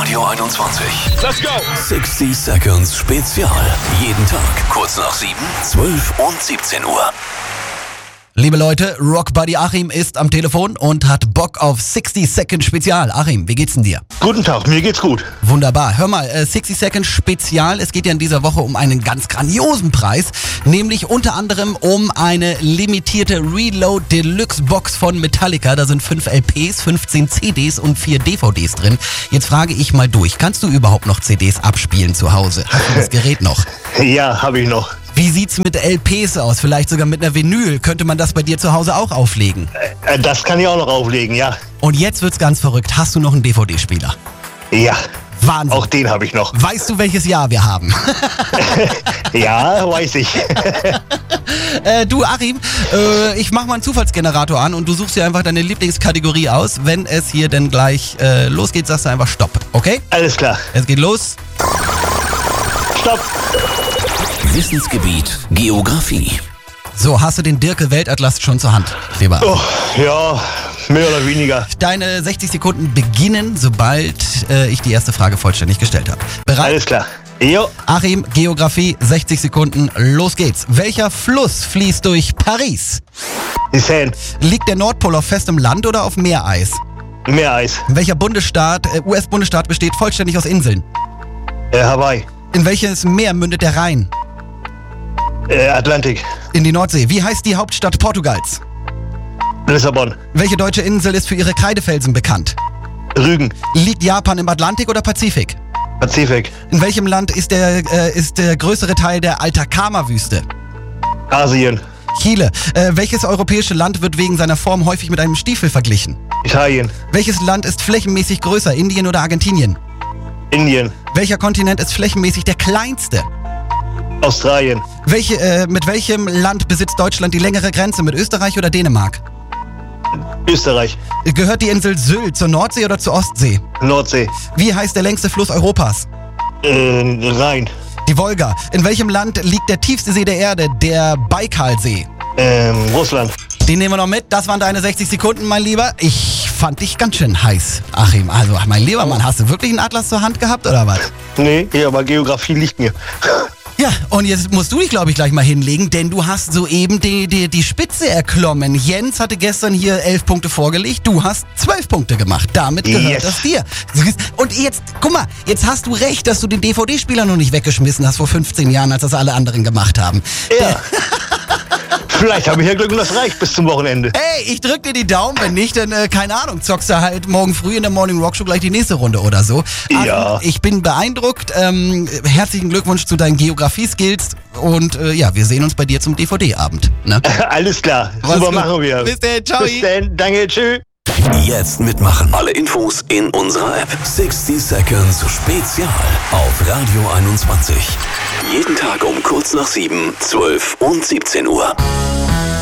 Radio 21. Let's go! 60 Seconds Spezial. Jeden Tag kurz nach 7, 12 und 17 Uhr. Liebe Leute, Rockbuddy Achim ist am Telefon und hat Bock auf 60 Seconds Spezial. Achim, wie geht's denn dir? Guten Tag, mir geht's gut. Wunderbar. Hör mal, 60 Seconds Spezial. Es geht ja in dieser Woche um einen ganz grandiosen Preis, nämlich unter anderem um eine limitierte Reload Deluxe Box von Metallica. Da sind 5 LPs, 15 CDs und 4 DVDs drin. Jetzt frage ich mal durch, kannst du überhaupt noch CDs abspielen zu Hause? Hast du das Gerät noch? Ja, habe ich noch. Wie sieht's mit LPs aus? Vielleicht sogar mit einer Vinyl. Könnte man das bei dir zu Hause auch auflegen? Das kann ich auch noch auflegen, ja. Und jetzt wird's ganz verrückt. Hast du noch einen DVD-Spieler? Ja. Wahnsinn. Auch den habe ich noch. Weißt du, welches Jahr wir haben? Ja, weiß ich. Du, Achim, ich mach mal einen Zufallsgenerator an und du suchst dir einfach deine Lieblingskategorie aus. Wenn es hier denn gleich losgeht, sagst du einfach Stopp, okay? Alles klar. Es geht los. Stopp. Wissensgebiet Geografie. So, hast du den Dirke-Weltatlas schon zur Hand, lieber Achim? Oh, ja, mehr oder weniger. Deine 60 Sekunden beginnen, sobald ich die erste Frage vollständig gestellt habe. Bereit? Alles klar. Jo. Achim, Geografie, 60 Sekunden, los geht's. Welcher Fluss fließt durch Paris? Die Seine. Liegt der Nordpol auf festem Land oder auf Meereis? Meereis. Welcher Bundesstaat, US-Bundesstaat besteht vollständig aus Inseln? Hawaii. In welches Meer mündet der Rhein? Atlantik. In die Nordsee. Wie heißt die Hauptstadt Portugals? Lissabon. Welche deutsche Insel ist für ihre Kreidefelsen bekannt? Rügen. Liegt Japan im Atlantik oder Pazifik? Pazifik. In welchem Land ist der größere Teil der Atacama-Wüste? Asien. Chile. Welches europäische Land wird wegen seiner Form häufig mit einem Stiefel verglichen? Italien. Welches Land ist flächenmäßig größer, Indien oder Argentinien? Indien. Welcher Kontinent ist flächenmäßig der kleinste? Australien. Mit welchem Land besitzt Deutschland die längere Grenze, mit Österreich oder Dänemark? Österreich. Gehört die Insel Sylt zur Nordsee oder zur Ostsee? Nordsee. Wie heißt der längste Fluss Europas? Rhein. Die Wolga. In welchem Land liegt der tiefste See der Erde, der Baikalsee? Russland. Den nehmen wir noch mit. Das waren deine 60 Sekunden, mein Lieber. Ich fand dich ganz schön heiß, Achim. Also, mein lieber Mann, hast du wirklich einen Atlas zur Hand gehabt, oder was? Nee, ja, aber Geografie liegt mir. Ja, und jetzt musst du dich, glaube ich, gleich mal hinlegen, denn du hast soeben die Spitze erklommen. Jens hatte gestern hier 11 Punkte vorgelegt, du hast 12 Punkte gemacht. Damit gehört das dir. Und jetzt, guck mal, jetzt hast du recht, dass du den DVD-Spieler noch nicht weggeschmissen hast vor 15 Jahren, als das alle anderen gemacht haben. Ja. Vielleicht habe ich ja Glück und das reicht bis zum Wochenende. Hey, ich drück dir die Daumen, wenn nicht, dann, keine Ahnung, zockst du halt morgen früh in der Morning Rock Show gleich die nächste Runde oder so. Ja. Ich bin beeindruckt. Herzlichen Glückwunsch zu deinen Geografie-Skills und ja, wir sehen uns bei dir zum DVD-Abend. Ne? Alles klar, Mach's super gut. machen wir. Bis dann, ciao. Bis dann, danke, tschüss. Jetzt mitmachen. Alle Infos in unserer App. 60 Seconds Spezial auf Radio 21. Jeden Tag um kurz nach 7, 12 und 17 Uhr.